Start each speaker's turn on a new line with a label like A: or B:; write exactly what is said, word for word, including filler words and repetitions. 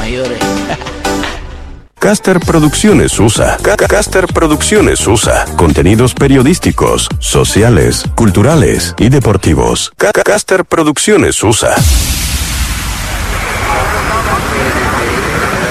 A: mayores.
B: Caster Producciones U S A. Caster Producciones U S A. Contenidos periodísticos, sociales, culturales y deportivos. Caster Producciones U S A.